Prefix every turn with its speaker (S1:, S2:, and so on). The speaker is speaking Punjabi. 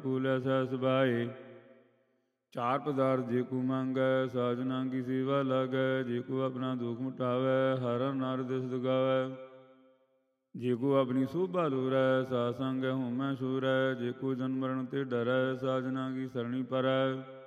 S1: ਕੂ ਲੈ ਸਹਿ ਸੁਭਾਏ। ਚਾਰ ਪਦਾਰਥ ਜੇ ਕੂ ਮੰਗੈ ਸਾਜਨਾ ਕੀ ਸੇਵਾ ਲਾਗੈ। ਜੇ ਕੋ ਆਪਣਾ ਦੁਖ ਮਿਟਾਵੈ ਹਰ ਨਰ ਦਿਸ ਗਾਵੈ। ਜੇ ਕੋ ਆਪਣੀ ਸੋਭਾ ਲੋਰੈ ਸਾਧ ਸੰਗੈ ਹੋਮੈ ਸੂਰੈ। ਜੇ ਕੋ ਜਨਮ ਮਰਨ ਤੇ ਡਰੈ ਸਾਜਨਾ ਕੀ ਸਰਣੀ ਪਰੈ।